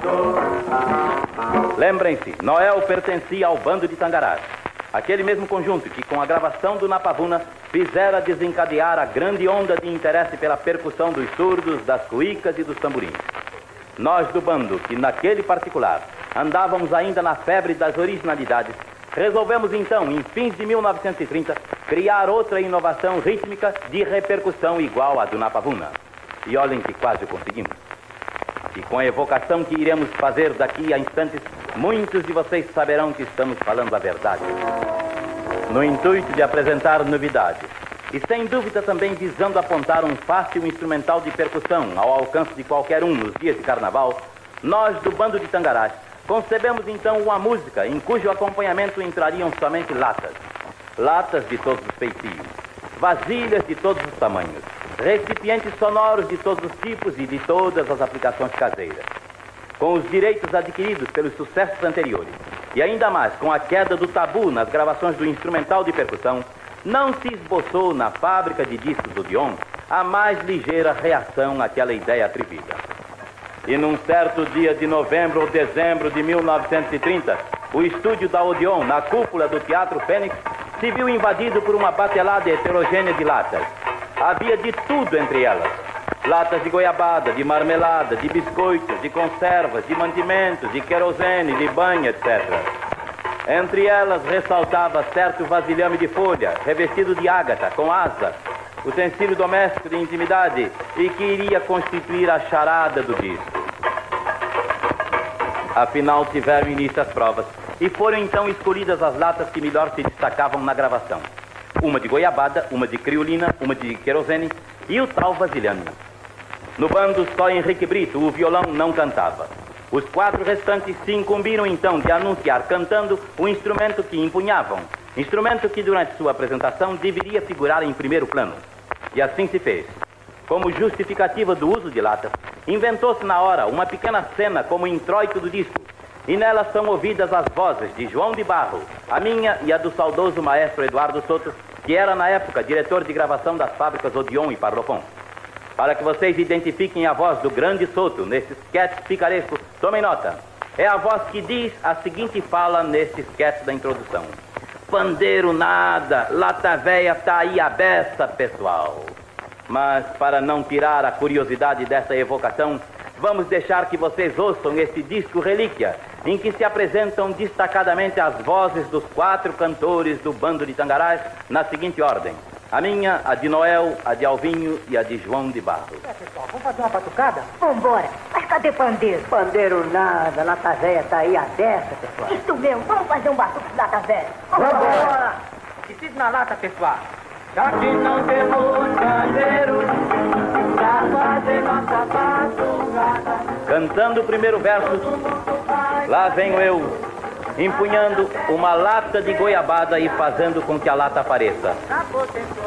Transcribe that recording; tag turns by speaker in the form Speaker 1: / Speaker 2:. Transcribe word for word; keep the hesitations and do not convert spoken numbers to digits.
Speaker 1: Lembrem-se, Noel pertencia ao bando de Tangarás, aquele mesmo conjunto que, com a gravação do Napavuna, fizera desencadear a grande onda de interesse pela percussão dos surdos, das cuícas e dos tamborins. Nós do bando, que naquele particular andávamos ainda na febre das originalidades, resolvemos então, em fins de mil novecentos e trinta, criar outra inovação rítmica de repercussão igual à do Napavuna. E olhem que quase o conseguimos. E com a evocação que iremos fazer daqui a instantes, muitos de vocês saberão que estamos falando a verdade. No intuito de apresentar novidades, e sem dúvida também visando apontar um fácil instrumental de percussão ao alcance de qualquer um nos dias de carnaval, nós do bando de Tangarás concebemos então uma música em cujo acompanhamento entrariam somente latas. Latas de todos os feitios, vasilhas de todos os tamanhos, recipientes sonoros de todos os tipos e de todas as aplicações caseiras. Com os direitos adquiridos pelos sucessos anteriores, e ainda mais com a queda do tabu nas gravações do instrumental de percussão, não se esboçou na fábrica de discos Odeon a mais ligeira reação àquela ideia atrevida. E num certo dia de novembro ou dezembro de mil novecentos e trinta, o estúdio da Odeon, na cúpula do Teatro Fênix, se viu invadido por uma batelada heterogênea de latas. Havia de tudo entre elas. Latas de goiabada, de marmelada, de biscoitos, de conservas, de mantimentos, de querosene, de banha, etcétera. Entre elas ressaltava certo vasilhame de folha, revestido de ágata, com asa, utensílio doméstico de intimidade e que iria constituir a charada do disco. Afinal, tiveram início as provas e foram então escolhidas as latas que melhor se destacavam na gravação. Uma de goiabada, uma de criolina, uma de querosene e o tal vasilhame. No bando, só Henrique Brito, o violão, não cantava. Os quatro restantes se incumbiram então de anunciar cantando o instrumento que empunhavam, instrumento que durante sua apresentação deveria figurar em primeiro plano. E assim se fez. Como justificativa do uso de latas, inventou-se na hora uma pequena cena como introito do disco, e nela são ouvidas as vozes de João de Barro, a minha e a do saudoso maestro Eduardo Soto, que era na época diretor de gravação das fábricas Odeon e Parlophone. Para que vocês identifiquem a voz do grande Soto nesse sketch picaresco, tomem nota. É a voz que diz a seguinte fala nesse sketch da introdução: pandeiro nada, lata véia tá aí a beça, pessoal. Mas para não tirar a curiosidade dessa evocação, vamos deixar que vocês ouçam esse disco relíquia, em que se apresentam destacadamente as vozes dos quatro cantores do bando de Tangarás na seguinte ordem: a minha, a de Noel, a de Alvinho e a de João de Barro.
Speaker 2: É, pessoal, vamos fazer uma batucada?
Speaker 3: Vambora. Mas cadê pandeiro?
Speaker 2: Pandeiro nada, lata véia tá aí a dessa, pessoal.
Speaker 3: Isso mesmo, vamos fazer um batuque de lata velha.
Speaker 2: Vambora! Decide na lata, pessoal. Já que não temos pandeiro, pra fazer nossa batucada.
Speaker 1: Cantando o primeiro verso, lá venho eu, empunhando uma lata de goiabada e fazendo com que a lata apareça.